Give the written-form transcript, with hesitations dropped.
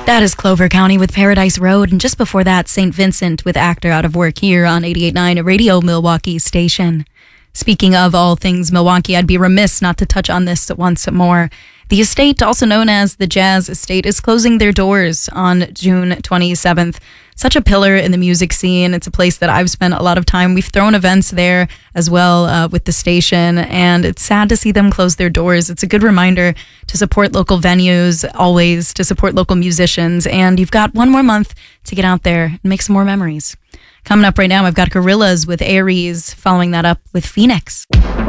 That is Clover County with Paradise Road, and just before that, St. Vincent with Actor Out of Work here on 88.9 Radio Milwaukee station. Speaking of all things Milwaukee, I'd be remiss not to touch on this once more. The estate, also known as the Jazz Estate, is closing their doors on June 27th. Such a pillar in the music scene. It's a place that I've spent a lot of time. We've thrown events there as well with the station, and it's sad to see them close their doors. It's a good reminder to support local venues, always to support local musicians, and you've got one more month to get out there and make some more memories. Coming up right now, I've got Gorillaz with Aries, following that up with Phoenix.